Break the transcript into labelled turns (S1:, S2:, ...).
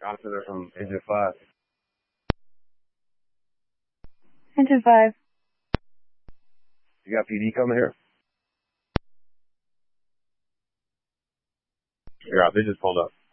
S1: Officer from Engine 5.
S2: Engine 5.
S1: You got PD coming here? Yeah, they just pulled up.